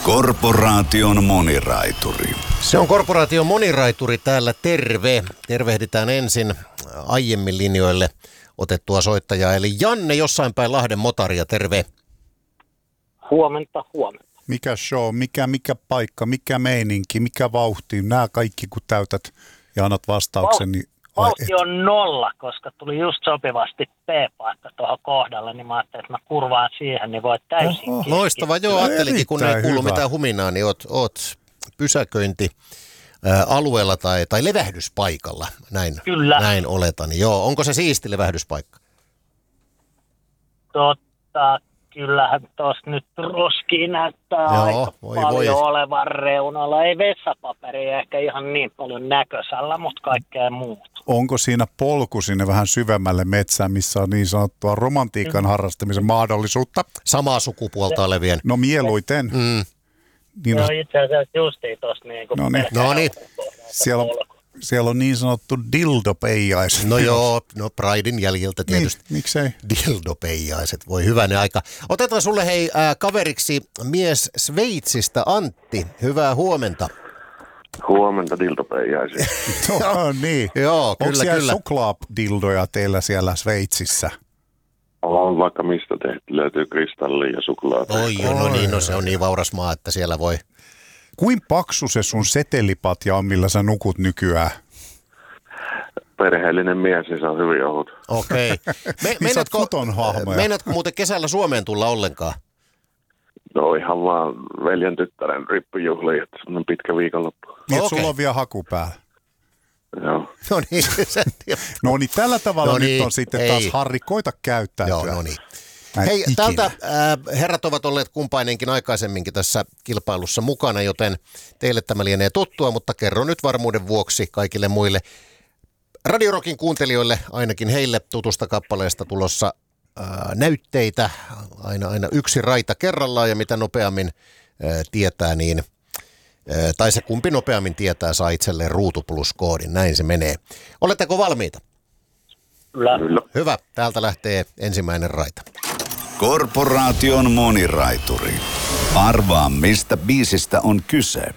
Korporaation moniraituri. Se on Korporaation moniraituri täällä, terve. Tervehditään ensin aiemmin linjoille otettua soittajaa, eli Janne jossain päin Lahden motaria, terve. Huomenta. Mikä show, mikä paikka, mikä meininki, mikä vauhti, nämä kaikki kun täytät ja annat vastauksen. Niin vauhti on 0, koska tuli just sopivasti P-paikka tuohon kohdalle, niin mä ajattelin, että mä kurvaan siihen, niin voit täysin keskittyä. Loistava, joo, ajattelinkin, kun ei kuulu mitään huminaa, niin oot pysäköintialueella tai levähdyspaikalla, näin oletan. Joo, onko se siisti levähdyspaikka? Kyllähän tuossa nyt roskiin näyttää aika paljon olevan reunalla. Ei vessapaperia ehkä ihan niin paljon näköisellä, mutta kaikkea muuta. Onko siinä polku sinne vähän syvemmälle metsään, missä on niin sanottua romantiikan harrastamisen mahdollisuutta? Samaa sukupuolta olevien. No mieluiten. Niin no itse asiassa justiin tuossa niin kuin Siellä on niin sanottu dildopeijaiset. No joo, Pridein jäljiltä tietysti. Niin, miksei? Dildopeijaiset, voi hyvänen aika. Otetaan sulle kaveriksi mies Sveitsistä, Antti. Hyvää huomenta. Huomenta dildopeijaiset. No niin. Joo, onko siellä kyllä. suklaadildoja teillä siellä Sveitsissä? On vaikka mistä tehty. Löytyy kristallia ja suklaata. Se on niin vauras maa, että siellä voi. Kuin paksu se sun setelipatja on, millä sä nukut nykyään? Perheellinen mies, niin se on hyvin ohut. Okei. Meinaatko muuten kesällä Suomeen tulla ollenkaan? No ihan vaan veljen tyttären rippujuhliin, että semmoinen pitkä viikonloppu. Niin, että sulla on vielä haku päällä. Joo. No niin, tällä tavalla nyt on sitten taas Harri, koita käyttäytyä. Joo, no niin. Hei, täältä herrat ovat olleet kumpainenkin aikaisemminkin tässä kilpailussa mukana, joten teille tämä lienee tuttua, mutta kerron nyt varmuuden vuoksi kaikille muille Radio Rockin kuuntelijoille, ainakin heille tutusta kappaleesta tulossa näytteitä, aina yksi raita kerrallaan, ja mitä nopeammin tietää, niin, tai se kumpi nopeammin tietää, saa itselleen Ruutu Plus-koodin, näin se menee. Oletteko valmiita? Kyllä. Hyvä, täältä lähtee ensimmäinen raita. Korporaation moniraituri. Arvaa, mistä biisistä on kyse.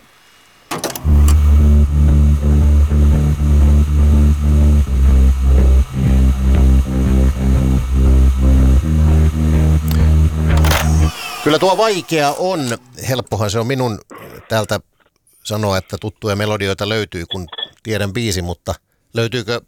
Kyllä tuo vaikea on. Helppohan se on minun täältä sanoa, että tuttuja melodioita löytyy, kun tiedän biisi, mutta löytyykö